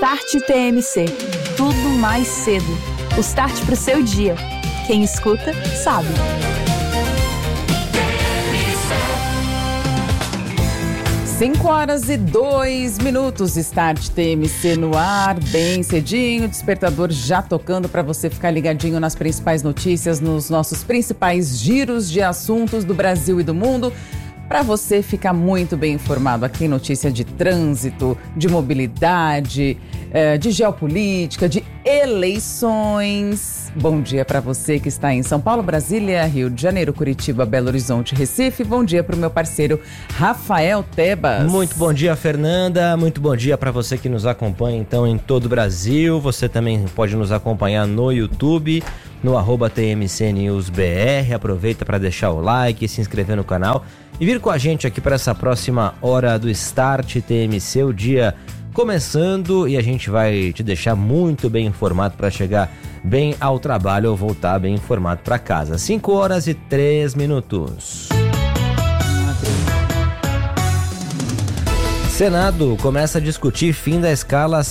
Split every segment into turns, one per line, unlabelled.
Start TMC. Tudo mais cedo. O start para o seu dia. Quem escuta, sabe.
Cinco horas e 2 minutos, Start TMC no ar, bem cedinho, despertador já tocando para você ficar ligadinho nas principais notícias, nos nossos principais giros de assuntos do Brasil e do mundo, para você ficar muito bem informado. Aqui notícia de trânsito, de mobilidade, de geopolítica, de eleições. Bom dia para você que está em São Paulo, Brasília, Rio de Janeiro, Curitiba, Belo Horizonte, Recife. Bom dia para o meu parceiro Rafael Tebas.
Muito bom dia, Fernanda. Muito bom dia para você que nos acompanha então em todo o Brasil. Você também pode nos acompanhar no YouTube, no @TMCNewsBR. Aproveita para deixar o like, se inscrever no canal e vir com a gente aqui para essa próxima hora do Start TMC, o dia começando, e a gente vai te deixar muito bem informado para chegar bem ao trabalho ou voltar bem informado para casa. 5 horas e 3 minutos. Senado começa a discutir fim da escala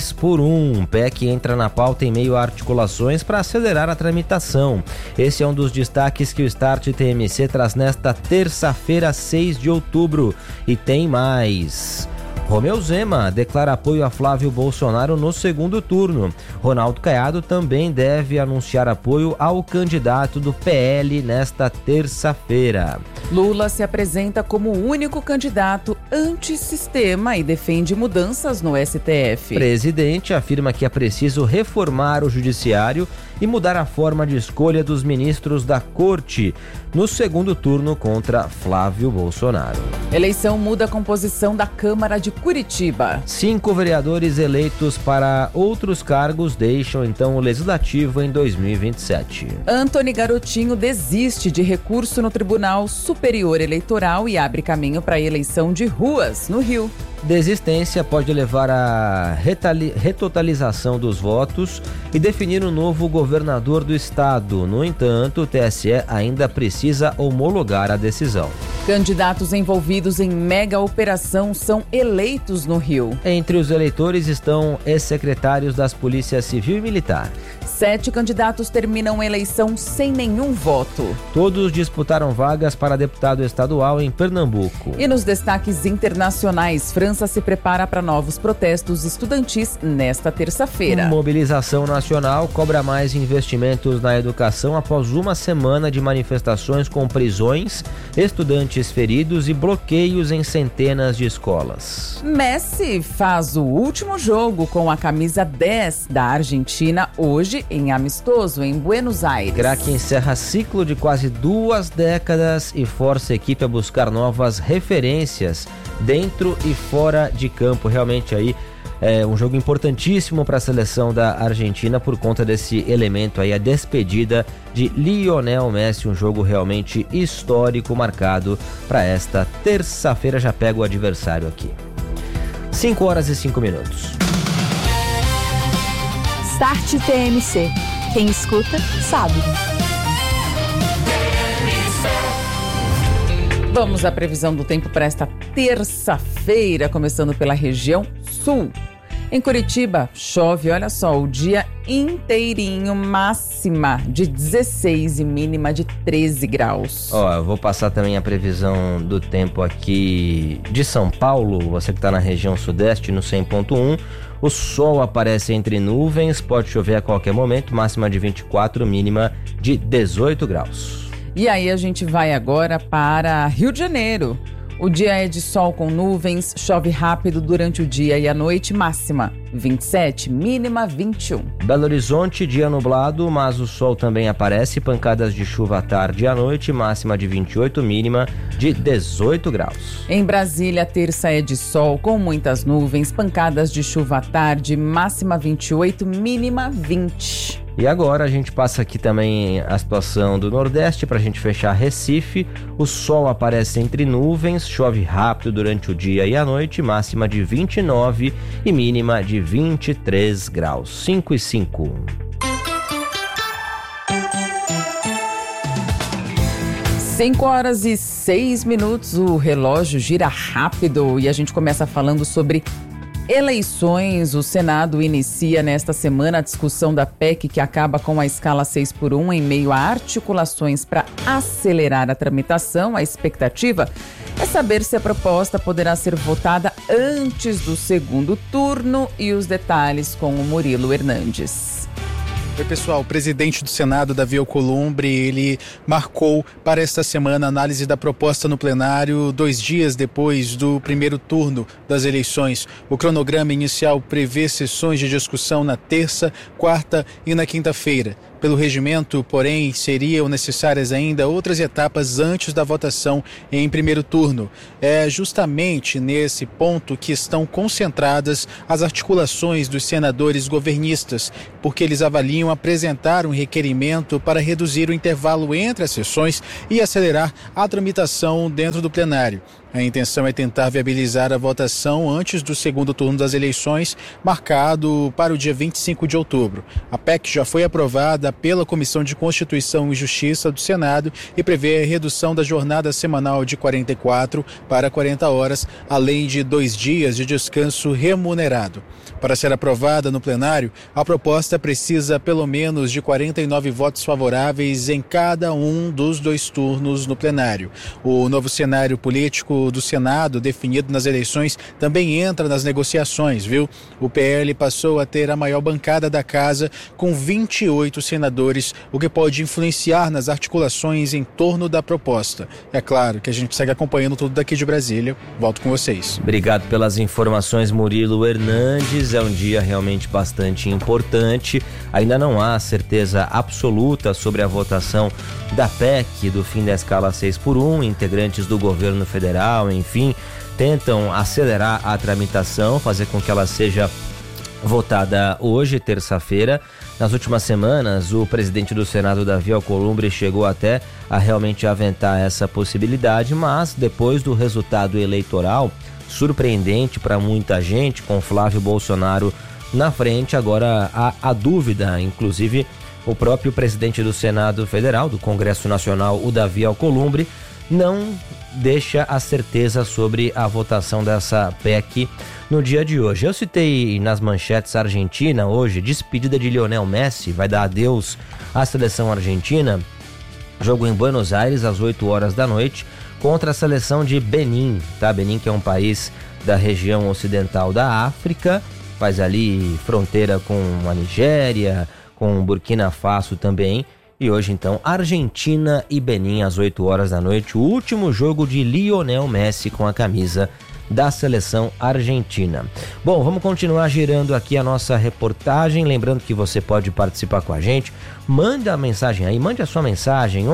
6x1. PEC entra na pauta em meio a articulações para acelerar a tramitação. Esse é um dos destaques que o Start TMC traz nesta terça-feira, 6 de outubro. E tem mais. Romeu Zema declara apoio a Flávio Bolsonaro no segundo turno. Ronaldo Caiado também deve anunciar apoio ao candidato do PL nesta terça-feira.
Lula se apresenta como o único candidato antissistema e defende mudanças no STF.
Presidente afirma que é preciso reformar o judiciário e mudar a forma de escolha dos ministros da corte no segundo turno contra Flávio Bolsonaro.
Eleição muda a composição da Câmara de Curitiba.
5 vereadores eleitos para outros cargos deixam então o Legislativo em 2027.
Antony Garotinho desiste de recurso no Tribunal Superior Eleitoral e abre caminho para a eleição de Ruas, no Rio.
Desistência pode levar à retotalização dos votos e definir um novo governador do estado. No entanto, o TSE ainda precisa homologar a decisão.
Candidatos envolvidos em mega operação são eleitos no Rio.
Entre os eleitores estão ex-secretários das Polícias Civil e Militar.
7 candidatos terminam a eleição sem nenhum voto.
Todos disputaram vagas para deputado estadual em Pernambuco.
E nos destaques internacionais, França se prepara para novos protestos estudantis nesta terça-feira.
Mobilização nacional cobra mais investimentos na educação após uma semana de manifestações com prisões, estudantes feridos e bloqueios em centenas de escolas.
Messi faz o último jogo com a camisa 10 da Argentina hoje em amistoso em Buenos Aires.
Craque encerra ciclo de quase 2 décadas e força a equipe a buscar novas referências dentro e fora de campo. Realmente aí é um jogo importantíssimo para a seleção da Argentina por conta desse elemento aí, a despedida de Lionel Messi, um jogo realmente histórico marcado para esta terça-feira. Já pega o adversário aqui. 5 horas e 5 minutos.
Start TMC. Quem escuta, sabe.
Vamos à previsão do tempo para esta terça-feira, começando pela região sul. Em Curitiba, chove, olha só, o dia inteirinho, máxima de 16 e mínima de 13 graus.
Eu vou passar também a previsão do tempo aqui de São Paulo, você que está na região sudeste, no 100.1. O sol aparece entre nuvens, pode chover a qualquer momento, máxima de 24, mínima de 18 graus.
E aí a gente vai agora para Rio de Janeiro. O dia é de sol com nuvens, chove rápido durante o dia e a noite, máxima 27, mínima 21.
Belo Horizonte, dia nublado, mas o sol também aparece, pancadas de chuva à tarde e à noite, máxima de 28, mínima de 18 graus.
Em Brasília, a terça é de sol com muitas nuvens, pancadas de chuva à tarde, máxima 28, mínima 20.
E agora a gente passa aqui também a situação do Nordeste para a gente fechar Recife. O sol aparece entre nuvens, chove rápido durante o dia e a noite, máxima de 29 e mínima de 23 graus. 5 e 5.
Cinco horas e 6 minutos, o relógio gira rápido e a gente começa falando sobre Eleições. O Senado inicia nesta semana a discussão da PEC que acaba com a escala 6x1 em meio a articulações para acelerar a tramitação. A expectativa é saber se a proposta poderá ser votada antes do segundo turno e os detalhes com o Murilo Hernandes.
Oi, pessoal. O presidente do Senado, Davi Alcolumbre, ele marcou para esta semana a análise da proposta no plenário 2 dias depois do primeiro turno das eleições. O cronograma inicial prevê sessões de discussão na terça, quarta e na quinta-feira. Pelo regimento, porém, seriam necessárias ainda outras etapas antes da votação em primeiro turno. É justamente nesse ponto que estão concentradas as articulações dos senadores governistas, porque eles avaliam apresentar um requerimento para reduzir o intervalo entre as sessões e acelerar a tramitação dentro do plenário. A intenção é tentar viabilizar a votação antes do segundo turno das eleições, marcado para o dia 25 de outubro. A PEC já foi aprovada pela Comissão de Constituição e Justiça do Senado e prevê a redução da jornada semanal de 44 para 40 horas, além de 2 dias de descanso remunerado. Para ser aprovada no plenário, a proposta precisa pelo menos de 49 votos favoráveis em cada um dos 2 turnos no plenário. O novo cenário político do Senado, definido nas eleições, também entra nas negociações, viu? O PL passou a ter a maior bancada da casa, com 28 senadores, o que pode influenciar nas articulações em torno da proposta. É claro que a gente segue acompanhando tudo daqui de Brasília. Volto com vocês.
Obrigado pelas informações, Murilo Hernandes. É um dia realmente bastante importante. Ainda não há certeza absoluta sobre a votação da PEC, do fim da escala 6x1. Integrantes do governo federal, enfim, tentam acelerar a tramitação, fazer com que ela seja votada hoje, terça-feira. Nas últimas semanas, o presidente do Senado, Davi Alcolumbre, chegou até a realmente aventar essa possibilidade, mas depois do resultado eleitoral surpreendente para muita gente, com Flávio Bolsonaro na frente, agora há a dúvida. Inclusive, o próprio presidente do Senado Federal, do Congresso Nacional, o Davi Alcolumbre, não deixa a certeza sobre a votação dessa PEC no dia de hoje. Eu citei nas manchetes a Argentina hoje, despedida de Lionel Messi, vai dar adeus à seleção argentina. Jogo em Buenos Aires às 8 horas da noite contra a seleção de Benin, tá? Benin, que é um país da região ocidental da África, faz ali fronteira com a Nigéria, com Burkina Faso também. E hoje, então, Argentina e Benin às 8 horas da noite, o último jogo de Lionel Messi com a camisa da seleção argentina. Bom, vamos continuar girando aqui a nossa reportagem, lembrando que você pode participar com a gente. Manda a mensagem aí, mande a sua mensagem,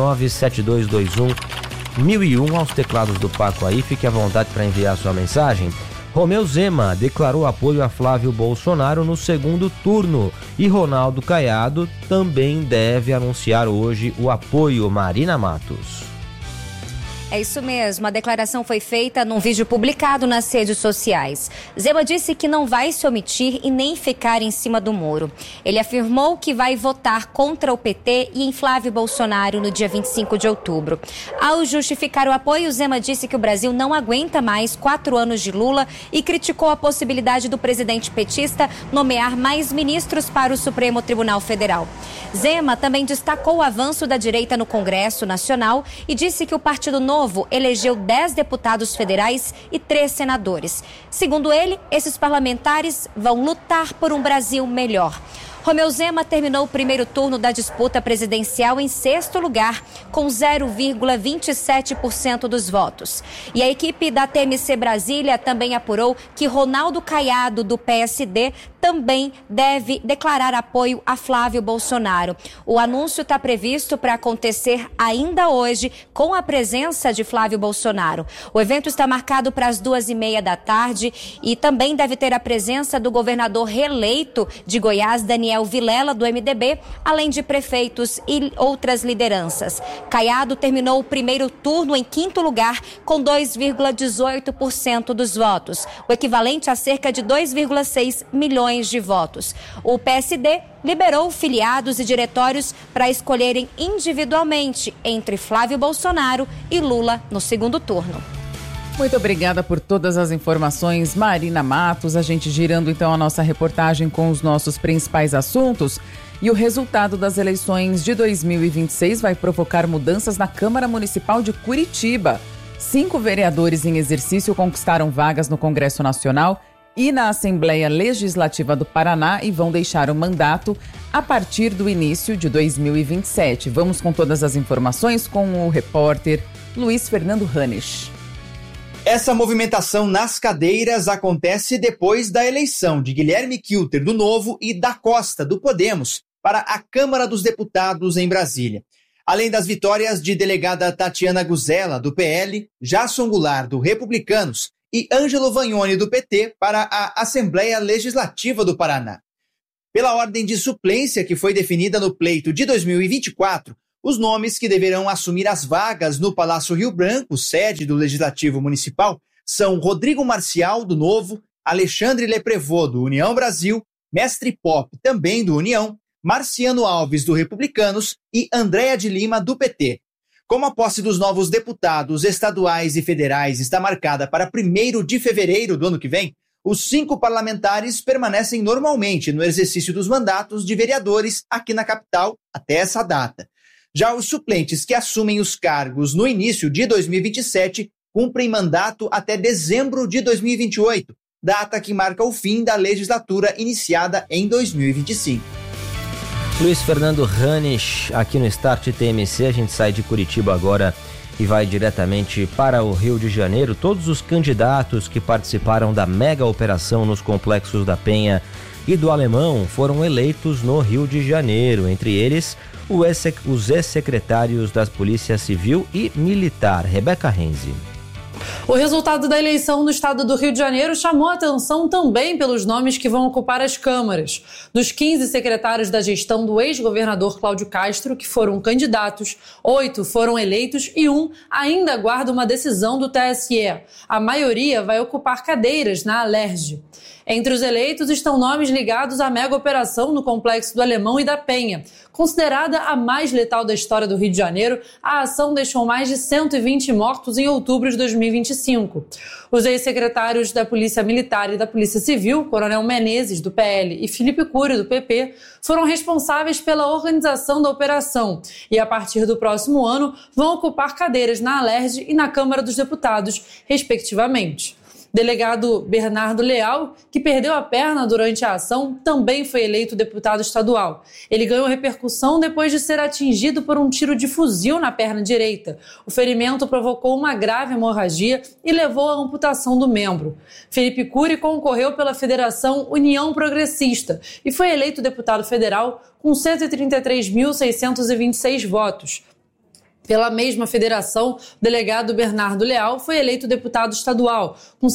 11972211001 aos teclados do Paco aí, fique à vontade para enviar a sua mensagem. Romeu Zema declarou apoio a Flávio Bolsonaro no segundo turno e Ronaldo Caiado também deve anunciar hoje o apoio. Marina Matos.
É isso mesmo, a declaração foi feita num vídeo publicado nas redes sociais. Zema disse que não vai se omitir e nem ficar em cima do muro. Ele afirmou que vai votar contra o PT e em Flávio Bolsonaro no dia 25 de outubro. Ao justificar o apoio, Zema disse que o Brasil não aguenta mais 4 anos de Lula e criticou a possibilidade do presidente petista nomear mais ministros para o Supremo Tribunal Federal. Zema também destacou o avanço da direita no Congresso Nacional e disse que o Partido Novo elegeu 10 deputados federais e 3 senadores. Segundo ele, esses parlamentares vão lutar por um Brasil melhor. Romeu Zema terminou o primeiro turno da disputa presidencial em 6º lugar, com 0,27% dos votos. E a equipe da TMC Brasília também apurou que Ronaldo Caiado, do PSD, também deve declarar apoio a Flávio Bolsonaro. O anúncio está previsto para acontecer ainda hoje, com a presença de Flávio Bolsonaro. O evento está marcado para as 2h30 da tarde e também deve ter a presença do governador reeleito de Goiás, Daniel Vilela, do MDB, além de prefeitos e outras lideranças. Caiado terminou o primeiro turno em 5º lugar, com 2,18% dos votos, o equivalente a cerca de 2,6 milhões de votos. O PSD liberou filiados e diretórios para escolherem individualmente entre Flávio Bolsonaro e Lula no segundo turno.
Muito obrigada por todas as informações, Marina Matos. A gente girando então a nossa reportagem com os nossos principais assuntos. E o resultado das eleições de 2026 vai provocar mudanças na Câmara Municipal de Curitiba. 5 vereadores em exercício conquistaram vagas no Congresso Nacional e na Assembleia Legislativa do Paraná e vão deixar o mandato a partir do início de 2027. Vamos com todas as informações com o repórter Luiz Fernando Ranes.
Essa movimentação nas cadeiras acontece depois da eleição de Guilherme Kilter, do Novo, e da Costa, do Podemos, para a Câmara dos Deputados em Brasília. Além das vitórias de delegada Tatiana Guzella, do PL, Jasson Goulart, do Republicanos, e Ângelo Vagnoni, do PT, para a Assembleia Legislativa do Paraná. Pela ordem de suplência que foi definida no pleito de 2024, os nomes que deverão assumir as vagas no Palácio Rio Branco, sede do Legislativo Municipal, são Rodrigo Marcial, do Novo, Alexandre Leprevot, do União Brasil, Mestre Pop, também do União, Marciano Alves, do Republicanos, e Andréa de Lima, do PT. Como a posse dos novos deputados estaduais e federais está marcada para 1º de fevereiro do ano que vem, os 5 parlamentares permanecem normalmente no exercício dos mandatos de vereadores aqui na capital até essa data. Já os suplentes que assumem os cargos no início de 2027 cumprem mandato até dezembro de 2028, data que marca o fim da legislatura iniciada em 2025.
Luiz Fernando Ranes, aqui no Start TMC. A gente sai de Curitiba agora e vai diretamente para o Rio de Janeiro. Todos os candidatos que participaram da mega operação nos complexos da Penha e do Alemão foram eleitos no Rio de Janeiro, entre eles os ex-secretários das Polícia Civil e Militar. Rebeca Renzi.
O resultado da eleição no estado do Rio de Janeiro chamou a atenção também pelos nomes que vão ocupar as câmaras. Dos 15 secretários da gestão do ex-governador Cláudio Castro, que foram candidatos, 8 foram eleitos e 1 ainda aguarda uma decisão do TSE. A maioria vai ocupar cadeiras na Alerj. Entre os eleitos estão nomes ligados à mega operação no Complexo do Alemão e da Penha. Considerada a mais letal da história do Rio de Janeiro, a ação deixou mais de 120 mortos em outubro de 2025. Os ex-secretários da Polícia Militar e da Polícia Civil, Coronel Menezes, do PL, e Felipe Cury, do PP, foram responsáveis pela organização da operação e, a partir do próximo ano, vão ocupar cadeiras na Alerj e na Câmara dos Deputados, respectivamente. Delegado Bernardo Leal, que perdeu a perna durante a ação, também foi eleito deputado estadual. Ele ganhou repercussão depois de ser atingido por um tiro de fuzil na perna direita. O ferimento provocou uma grave hemorragia e levou à amputação do membro. Felipe Cury concorreu pela Federação União Progressista e foi eleito deputado federal com 133.626 votos. Pela mesma federação, o delegado Bernardo Leal foi eleito deputado estadual, com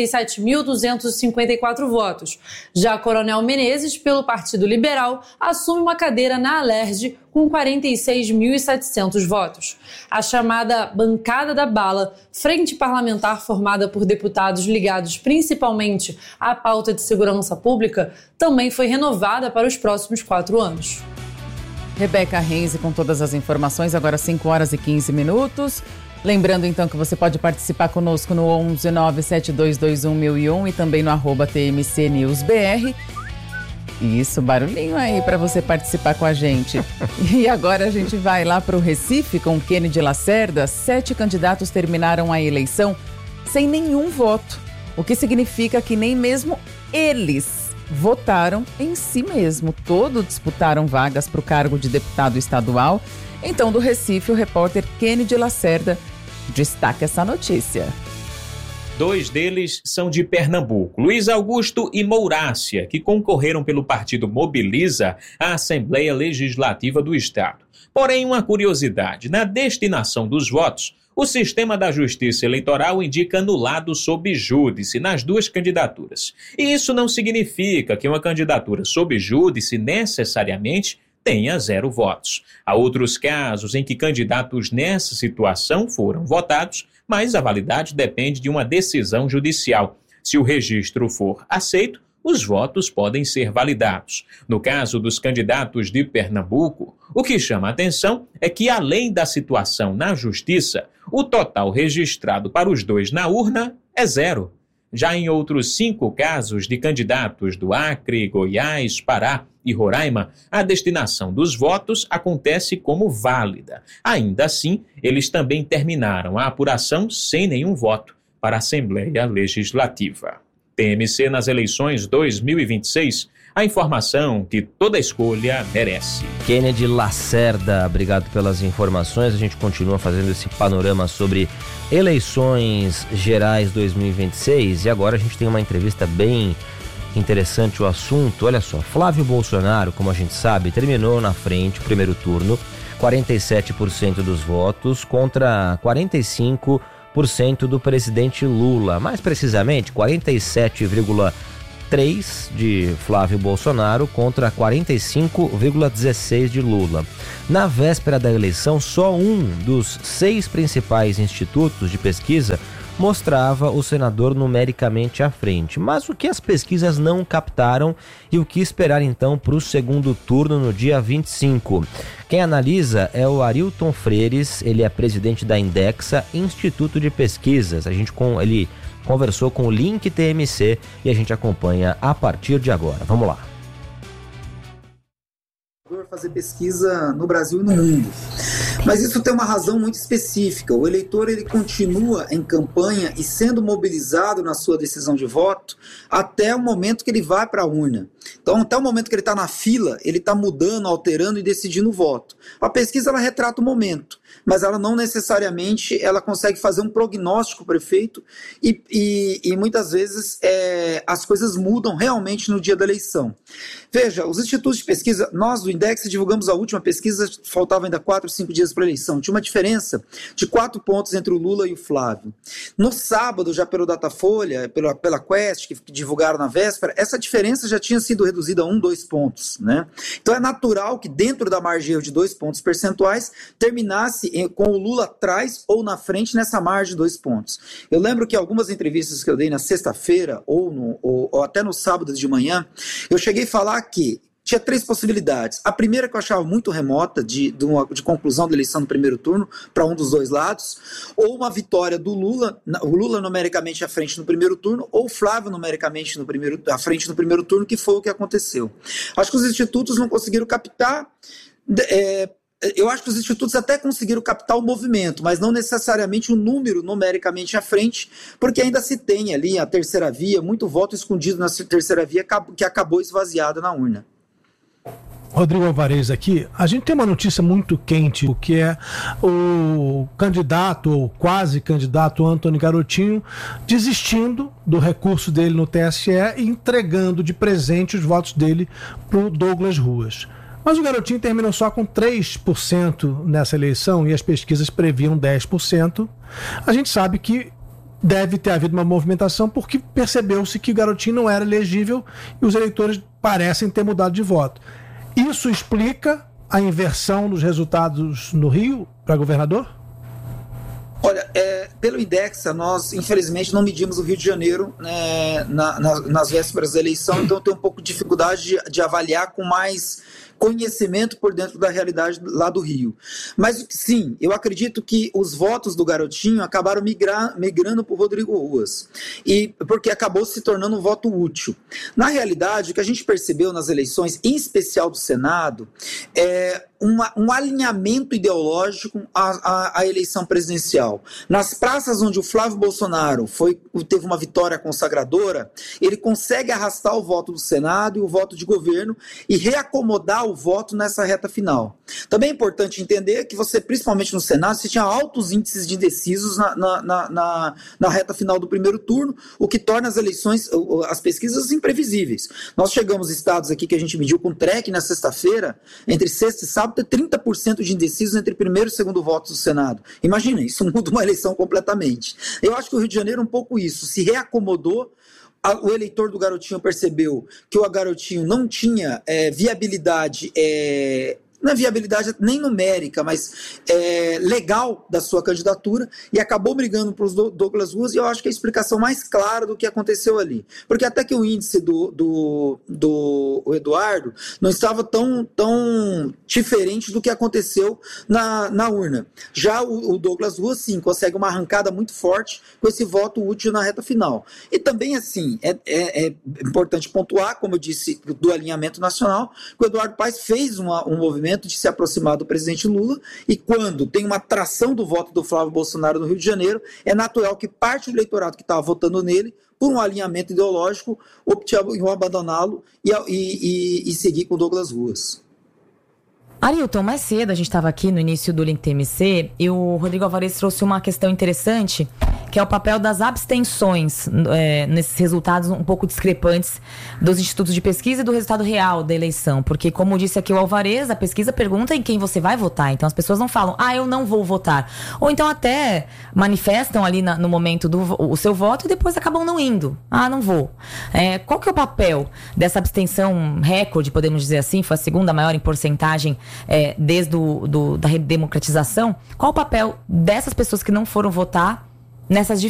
57.254 votos. Já Coronel Menezes, pelo Partido Liberal, assume uma cadeira na Alerj com 46.700 votos. A chamada Bancada da Bala, frente parlamentar formada por deputados ligados principalmente à pauta de segurança pública, também foi renovada para os próximos 4 anos.
Rebeca Renzi com todas as informações, agora 5 horas e 15 minutos. Lembrando então que você pode participar conosco no 11972211001 e também no @TMCNewsBR. Isso, barulhinho aí para você participar com a gente. E agora a gente vai lá para o Recife com Kennedy Lacerda. 7 candidatos terminaram a eleição sem nenhum voto, o que significa que nem mesmo eles votaram em si mesmo. Todos disputaram vagas para o cargo de deputado estadual. Então, do Recife, o repórter Kennedy Lacerda destaca essa notícia.
2 deles são de Pernambuco, Luiz Augusto e Mourácia, que concorreram pelo partido Mobiliza à Assembleia Legislativa do Estado. Porém, uma curiosidade, na destinação dos votos, o sistema da Justiça Eleitoral indica anulado sob júdice nas 2 candidaturas. E isso não significa que uma candidatura sob júdice necessariamente tenha 0 votos. Há outros casos em que candidatos nessa situação foram votados, mas a validade depende de uma decisão judicial. Se o registro for aceito, os votos podem ser validados. No caso dos candidatos de Pernambuco, o que chama a atenção é que, além da situação na Justiça, o total registrado para os dois na urna é 0. Já em outros 5 casos de candidatos do Acre, Goiás, Pará e Roraima, a destinação dos votos acontece como válida. Ainda assim, eles também terminaram a apuração sem nenhum voto para a Assembleia Legislativa. TMC nas eleições 2026, a informação que toda escolha merece.
Kennedy Lacerda, obrigado pelas informações. A gente continua fazendo esse panorama sobre eleições gerais 2026 e agora a gente tem uma entrevista bem interessante o assunto. Olha só, Flávio Bolsonaro, como a gente sabe, terminou na frente o primeiro turno, 47% dos votos contra 45% do presidente Lula, mais precisamente 47,3% de Flávio Bolsonaro contra 45,16% de Lula. Na véspera da eleição, só um dos 6 principais institutos de pesquisa mostrava o senador numericamente à frente. Mas o que as pesquisas não captaram e o que esperar então para o segundo turno no dia 25? Quem analisa é o Arilton Freires, ele é presidente da Indexa, Instituto de Pesquisas. Ele conversou com o Link TMC e a gente acompanha a partir de agora. Vamos lá.
Fazer pesquisa no Brasil e no mundo. Mas isso tem uma razão muito específica. O eleitor ele continua em campanha e sendo mobilizado na sua decisão de voto até o momento que ele vai para a urna. Então, até o momento que ele está na fila, ele está mudando, alterando e decidindo o voto. A pesquisa ela retrata o momento, mas ela não necessariamente ela consegue fazer um prognóstico perfeito e muitas vezes as coisas mudam realmente no dia da eleição. Veja, os institutos de pesquisa, nós do Index divulgamos a última pesquisa, faltavam ainda 4 ou 5 dias para a eleição. Tinha uma diferença de 4 pontos entre o Lula e o Flávio. No sábado, já pelo Datafolha, pela Quest, que divulgaram na véspera, essa diferença já tinha sido reduzida a 2 pontos. Né? Então é natural que dentro da margem de 2 pontos percentuais terminasse com o Lula atrás ou na frente nessa margem de 2 pontos. Eu lembro que algumas entrevistas que eu dei na sexta-feira ou até no sábado de manhã, eu cheguei a falar que tinha 3 possibilidades. A primeira que eu achava muito remota de conclusão da eleição no primeiro turno para um dos dois lados, ou uma vitória do Lula, o Lula numericamente à frente no primeiro turno, ou o Flávio numericamente à frente no primeiro turno, que foi o que aconteceu. Acho que os institutos não conseguiram captar. Eu acho que os institutos até conseguiram captar o movimento, mas não necessariamente o número numericamente à frente, porque ainda se tem ali a terceira via, muito voto escondido na terceira via que acabou esvaziada na urna.
Rodrigo Alvarez aqui, a gente tem uma notícia muito quente, que é o candidato ou quase candidato Antony Garotinho desistindo do recurso dele no TSE e entregando de presente os votos dele para o Douglas Ruas. Mas o Garotinho terminou só com 3% nessa eleição e as pesquisas previam 10%. A gente sabe que deve ter havido uma movimentação porque percebeu-se que o Garotinho não era elegível e os eleitores parecem ter mudado de voto. Isso explica a inversão dos resultados no Rio para governador?
Olha, pelo Indexa, nós infelizmente não medimos o Rio de Janeiro nas vésperas da eleição, então eu tenho um pouco de dificuldade de avaliar com mais conhecimento por dentro da realidade lá do Rio. Mas sim, eu acredito que os votos do Garotinho acabaram migrando para o Rodrigo Ruas, porque acabou se tornando um voto útil. Na realidade, o que a gente percebeu nas eleições, em especial do Senado, é um alinhamento ideológico à eleição presidencial. Nas praças onde o Flávio Bolsonaro teve uma vitória consagradora, ele consegue arrastar o voto do Senado e o voto de governo e reacomodar o voto nessa reta final. Também é importante entender que principalmente no Senado, você tinha altos índices de indecisos na reta final do primeiro turno, o que torna as eleições, as pesquisas imprevisíveis. Nós chegamos a estados aqui que a gente mediu com TREC na sexta-feira, entre sexta e sábado, ter 30% de indecisos entre primeiro e segundo votos do Senado. Imagina, isso muda uma eleição completamente. Eu acho que o Rio de Janeiro é um pouco isso, se reacomodou. O eleitor do Garotinho percebeu que o Garotinho não tinha viabilidade não é viabilidade nem numérica, mas legal da sua candidatura, e acabou brigando para os Douglas Ruas, e eu acho que é a explicação mais clara do que aconteceu ali. Porque até que o índice do Eduardo não estava tão diferente do que aconteceu na urna. Já o Douglas Ruas, sim, consegue uma arrancada muito forte com esse voto útil na reta final. E também, assim, é importante pontuar, como eu disse, do alinhamento nacional, que o Eduardo Paes fez um movimento de se aproximar do presidente Lula, e quando tem uma atração do voto do Flávio Bolsonaro no Rio de Janeiro, é natural que parte do eleitorado que estava votando nele, por um alinhamento ideológico, optou abandoná-lo e seguir com Douglas Ruas.
Arilton, mais cedo a gente estava aqui no início do Link TMC e o Rodrigo Alvarez trouxe uma questão interessante, que é o papel das abstenções nesses resultados um pouco discrepantes dos institutos de pesquisa e do resultado real da eleição. Porque, como disse aqui o Alvarez, a pesquisa pergunta em quem você vai votar. Então as pessoas não falam, eu não vou votar. Ou então até manifestam ali no momento o seu voto e depois acabam não indo. Não vou. Qual que é o papel dessa abstenção recorde, podemos dizer assim? Foi a segunda maior em porcentagem desde da redemocratização. Qual o papel dessas pessoas que não foram votar nessas